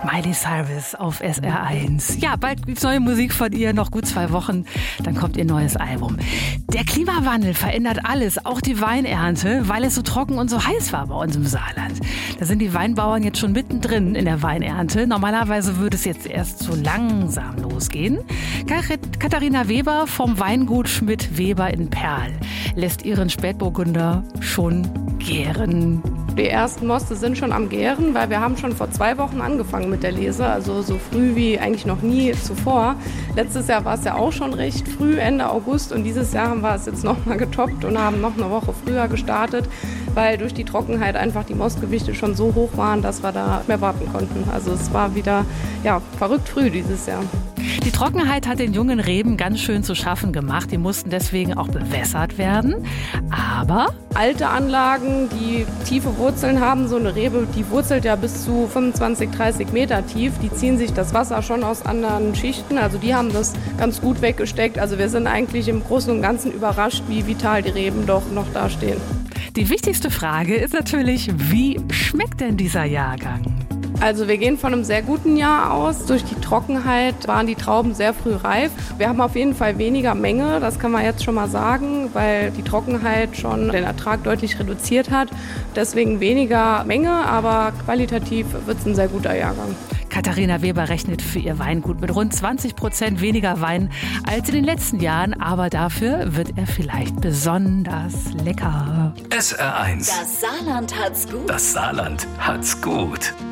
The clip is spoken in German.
Miley Cyrus auf SR1. Ja, bald gibt's neue Musik von ihr, noch gut 2 Wochen, dann kommt ihr neues Album. Der Klimawandel verändert alles, auch die Weinernte, weil es so trocken und so heiß war bei uns im Saarland. Da sind die Weinbauern jetzt schon mittendrin in der Weinernte. Normalerweise würde es jetzt erst so langsam losgehen. Katharina Weber vom Weingut Schmidt-Weber in Perl lässt ihren Spätburgunder schon gären. Die ersten Moste sind schon am Gären, weil wir haben schon vor 2 Wochen angefangen mit der Lese, also so früh wie eigentlich noch nie zuvor. Letztes Jahr war es ja auch schon recht früh, Ende August, und dieses Jahr haben wir es jetzt nochmal getoppt und haben noch eine Woche früher gestartet, weil durch die Trockenheit einfach die Mostgewichte schon so hoch waren, dass wir da mehr warten konnten. Also es war wieder verrückt früh dieses Jahr. Die Trockenheit hat den jungen Reben ganz schön zu schaffen gemacht. Die mussten deswegen auch bewässert werden. Aber alte Anlagen, die tiefe Wurzeln haben, so eine Rebe, die wurzelt ja bis zu 25, 30 Meter tief. Die ziehen sich das Wasser schon aus anderen Schichten. Also die haben das ganz gut weggesteckt. Also wir sind eigentlich im Großen und Ganzen überrascht, wie vital die Reben doch noch dastehen. Die wichtigste Frage ist natürlich, wie schmeckt denn dieser Jahrgang? Also wir gehen von einem sehr guten Jahr aus. Durch die Trockenheit waren die Trauben sehr früh reif. Wir haben auf jeden Fall weniger Menge, das kann man jetzt schon mal sagen, weil die Trockenheit schon den Ertrag deutlich reduziert hat. Deswegen weniger Menge, aber qualitativ wird es ein sehr guter Jahrgang. Katharina Weber rechnet für ihr Weingut mit rund 20% weniger Wein als in den letzten Jahren, aber dafür wird er vielleicht besonders lecker. SR1. Das Saarland hat's gut. Das Saarland hat's gut.